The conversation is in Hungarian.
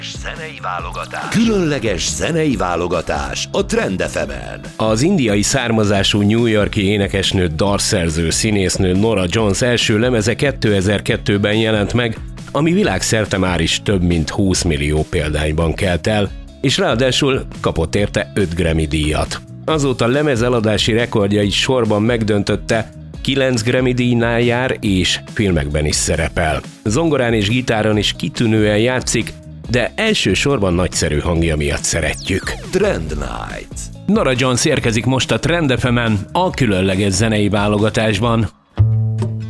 Zenei válogatás. Különleges zenei válogatás a Trend FM-en. Az indiai származású New York-i énekesnő, dalszerző, színésznő Norah Jones első lemeze 2002-ben jelent meg, ami világszerte már is több mint 20 millió példányban kelt el, és ráadásul kapott érte 5 Grammy díjat. Azóta lemezeladási rekordja is sorban megdöntötte, 9 Grammy díjnál jár és filmekben is szerepel. Zongorán és gitáron is kitűnően játszik, de elsősorban nagyszerű hangja miatt szeretjük. Trend Night. Norah Jones érkezik most a Trend FM-en a különleges zenei válogatásban.